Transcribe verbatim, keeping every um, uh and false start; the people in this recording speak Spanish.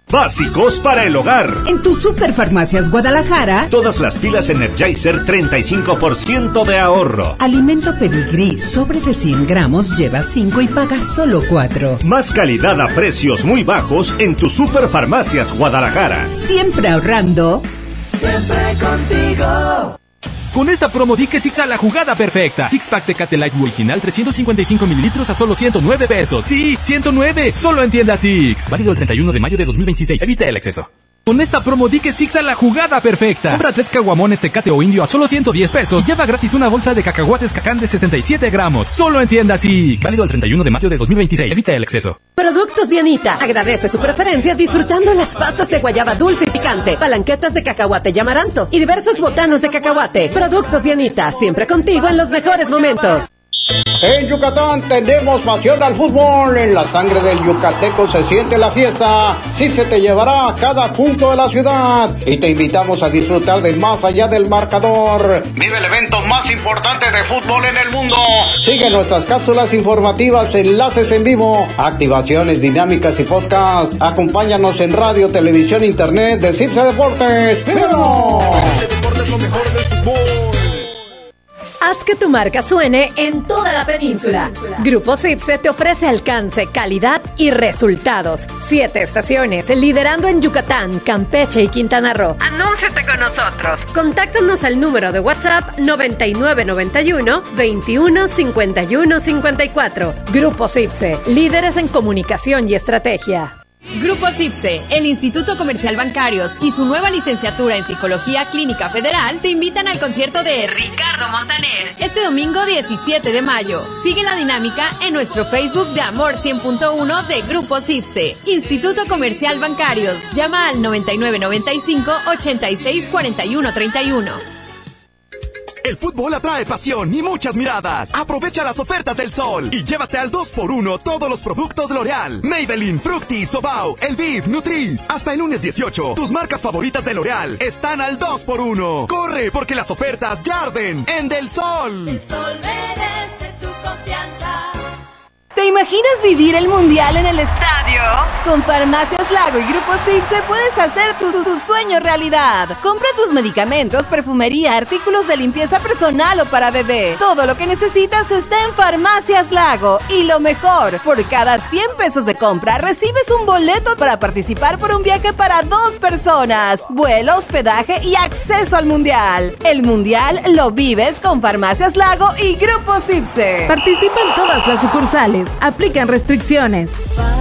Básicos para el hogar. En tu Superfarmacias Guadalajara, todas las pilas Energizer, treinta y cinco por ciento de ahorro. Alimento Pedigrí, sobre de cien gramos, lleva cinco y paga solo cuatro. Más calidad a precios muy bajos en tu Superfarmacias Guadalajara. Siempre ahorrando. Siempre contigo. Con esta promo di que Six a la jugada perfecta. Six Pack Tecate Light original trescientos cincuenta y cinco mililitros a solo ciento nueve pesos. Sí, ciento nueve. Solo en tienda Six. Válido el treinta y uno de mayo de dos mil veintiséis. Evita el exceso. Con esta promo di que Six a la jugada perfecta. Compra tres caguamones Tecate o Indio a solo ciento diez pesos. Lleva gratis una bolsa de cacahuates Cacán de sesenta y siete gramos. Solo en tienda Six. Válido el treinta y uno de mayo de dos mil veintiséis. Evita el exceso. Productos Dianita. Agradece su preferencia disfrutando las pastas de guayaba dulce y picante, palanquetas de cacahuate y amaranto y diversos botanos de cacahuate. Productos Dianita. Siempre contigo en los mejores momentos. En Yucatán tenemos pasión al fútbol. En la sangre del yucateco se siente la fiesta. Sí se te llevará a cada punto de la ciudad. Y te invitamos a disfrutar de más allá del marcador. Vive el evento más importante de fútbol en el mundo. Sigue nuestras cápsulas informativas, enlaces en vivo, activaciones dinámicas y podcast. Acompáñanos en radio, televisión, internet de Cipse Deportes. ¡Vívanos! Cipse Deportes, lo mejor del fútbol. Haz que tu marca suene en toda la península. Grupo Cipse te ofrece alcance, calidad y resultados. Siete estaciones, liderando en Yucatán, Campeche y Quintana Roo. Anúnciate con nosotros. Contáctanos al número de WhatsApp noventa y nueve noventa y uno veintiuno cincuenta y uno cincuenta y cuatro. Grupo Cipse, líderes en comunicación y estrategia. Grupo Cipse, el Instituto Comercial Bancarios y su nueva licenciatura en Psicología Clínica Federal te invitan al concierto de Ricardo Montaner este domingo diecisiete de mayo. Sigue la dinámica en nuestro Facebook de Amor cien punto uno de Grupo Cipse. Instituto Comercial Bancarios. Llama al noventa y nueve noventa y cinco ochenta y seis cuarenta y uno treinta y uno. El fútbol atrae pasión y muchas miradas. Aprovecha las ofertas del sol y llévate al dos por uno todos los productos L'Oreal. Maybelline, Fructis, Sobao, Elviv, Nutris. Hasta el lunes dieciocho, tus marcas favoritas de L'Oreal están al dos por uno. Corre, porque las ofertas ya arden en Del Sol. El sol merece tu confianza. ¿Te imaginas vivir el mundial en el estadio? Con Farmacias Lago y Grupo Cipse puedes hacer tu, tu, tu sueño realidad. Compra tus medicamentos, perfumería, artículos de limpieza personal o para bebé. Todo lo que necesitas está en Farmacias Lago. Y lo mejor, por cada cien pesos de compra recibes un boleto para participar por un viaje para dos personas. Vuelo, hospedaje y acceso al mundial. El mundial lo vives con Farmacias Lago y Grupo Cipse. Participa en todas las sucursales. Aplican restricciones.